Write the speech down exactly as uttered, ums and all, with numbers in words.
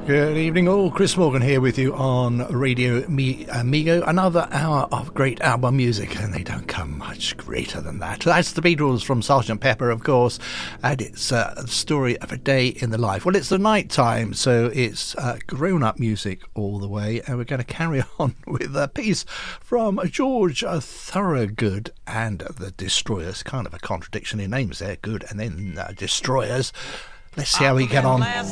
Good evening all, Chris Morgan here with you on Radio Mi- Amigo. Another hour of great album music, and they don't come much greater than that. That's the Beatles from Sergeant Pepper, of course, and it's uh, the story of a day in the life. Well, it's the night time, so it's uh, grown-up music all the way, and we're going to carry on with a piece from George Thorogood and the Destroyers. Kind of a contradiction in names there, good and then uh, Destroyers. Let's see how we get on.